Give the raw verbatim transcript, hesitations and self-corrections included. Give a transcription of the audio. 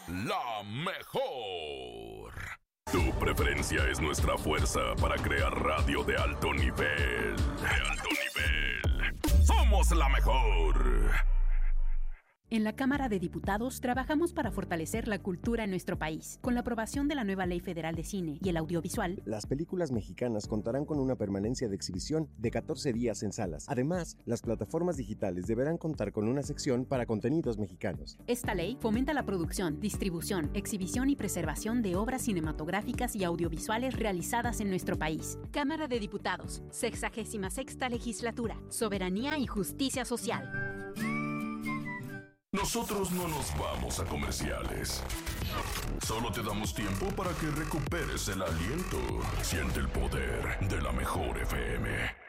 la mejor. Tu preferencia es nuestra fuerza para crear radio de alto nivel. De alto nivel. Somos la mejor. En la Cámara de Diputados trabajamos para fortalecer la cultura en nuestro país. Con la aprobación de la nueva Ley Federal de Cine y el Audiovisual, las películas mexicanas contarán con una permanencia de exhibición de catorce días en salas. Además, las plataformas digitales deberán contar con una sección para contenidos mexicanos. Esta ley fomenta la producción, distribución, exhibición y preservación de obras cinematográficas y audiovisuales realizadas en nuestro país. Cámara de Diputados, sexagésima sexta legislatura, soberanía y justicia social. Nosotros no nos vamos a comerciales. Solo te damos tiempo para que recuperes el aliento. Siente el poder de la mejor F M.